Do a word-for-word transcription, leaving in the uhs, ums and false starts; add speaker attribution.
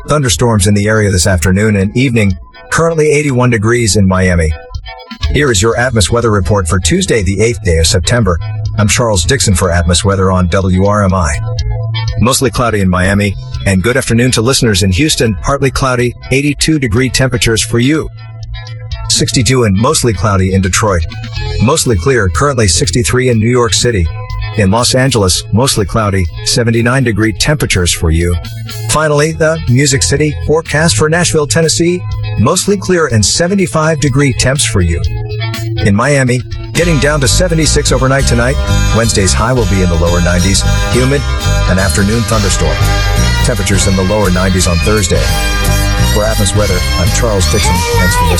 Speaker 1: Thunderstorms in the area this afternoon and evening. Currently eighty-one degrees in Miami. Here is your Atmos weather report for Tuesday, the eighth day of September. I'm Charles Dixon for Atmos Weather on W R M I. Mostly cloudy in Miami, and good afternoon to listeners in Houston. Partly cloudy, eighty-two degree temperatures for you. sixty-two and mostly cloudy in Detroit. Mostly clear, currently sixty-three in New York City. In Los Angeles, mostly cloudy, seventy-nine degree temperatures for you. Finally, the Music City forecast for Nashville, Tennessee, mostly clear and seventy-five degree temps for you. In Miami, getting down to seventy-six overnight tonight. Wednesday's high will be in the lower nineties, humid, an afternoon thunderstorm. Temperatures in the lower nineties on Thursday. For Atmos Weather, I'm Charles Dixon. Thanks for listening.